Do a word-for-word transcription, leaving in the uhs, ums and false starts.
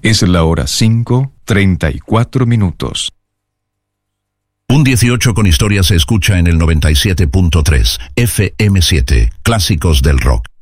Es la hora cinco, treinta y cuatro minutos. Un dieciocho con historia se escucha en el noventa y siete punto tres, F M siete, Clásicos del Rock.